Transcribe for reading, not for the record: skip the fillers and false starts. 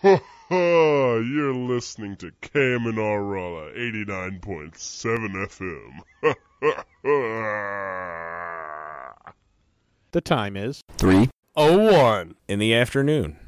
Ha ha! You're listening to KMNR 89.7 FM. Ha ha ha! The time is 3:01 in the afternoon.